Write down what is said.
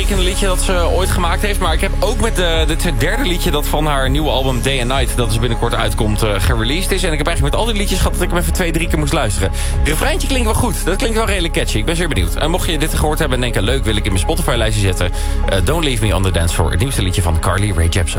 indrukwekkende liedje dat ze ooit gemaakt heeft. Maar ik heb ook met dit derde liedje dat van haar nieuwe album Day and Night, dat dus binnenkort uitkomt, gereleased is. En ik heb eigenlijk met al die liedjes gehad dat ik hem even 2-3 keer moest luisteren. Het refreintje klinkt wel goed. Dat klinkt wel redelijk catchy. Ik ben zeer benieuwd. En mocht je dit gehoord hebben en denken, leuk, wil ik in mijn Spotify-lijstje zetten. Don't Leave Me on the Dance Floor. Het nieuwste liedje van Carly Rae Jepsen.